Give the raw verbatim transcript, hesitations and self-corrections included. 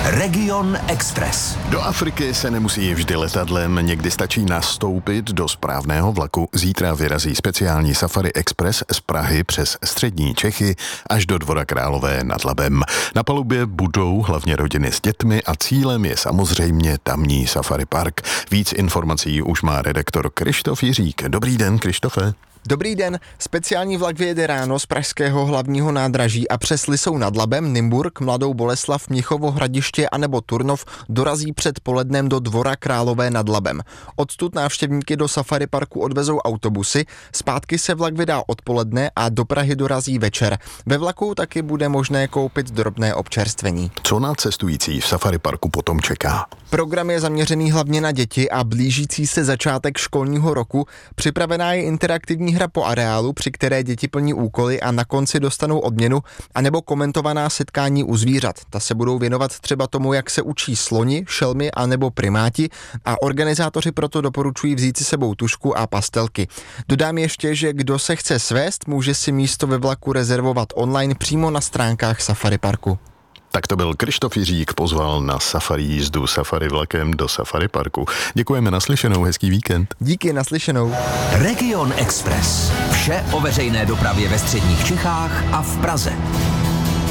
Region Express. Do Afriky se nemusí vždy letadlem, někdy stačí nastoupit do správného vlaku. Zítra vyrazí speciální Safari Express z Prahy přes střední Čechy až do Dvora Králové nad Labem. Na palubě budou hlavně rodiny s dětmi a cílem je samozřejmě tamní Safari Park. Víc informací už má redaktor Krištof Jiřík. Dobrý den, Krištofe. Dobrý den, speciální vlak vyjede ráno z pražského hlavního nádraží a přes Lisou nad Labem, Nymburk, Mladou Boleslav, Mnichovo Hradiště a nebo Turnov dorazí před polednem do Dvora Králové nad Labem. Odstud návštěvníky do Safari Parku odvezou autobusy, zpátky se vlak vydá odpoledne a do Prahy dorazí večer. Ve vlaku taky bude možné koupit drobné občerstvení. Co na cestující v Safari Parku potom čeká? Program je zaměřený hlavně na děti a blížící se začátek školního roku. Připravená je interaktivní hra po areálu, při které děti plní úkoly a na konci dostanou odměnu, anebo komentovaná setkání u zvířat. Ta se budou věnovat třeba tomu, jak se učí sloni, šelmy anebo primáti a organizátoři proto doporučují vzít si sebou tužku a pastelky. Dodám ještě, že kdo se chce svést, může si místo ve vlaku rezervovat online přímo na stránkách Safari Parku. Tak to byl Krištof Jiřík, pozval na safari jízdu Safari vlakem do Safari Parku. Děkujeme, naslyšenou, hezký víkend. Díky, naslyšenou. Region Express. Vše o veřejné dopravě ve středních Čechách a v Praze.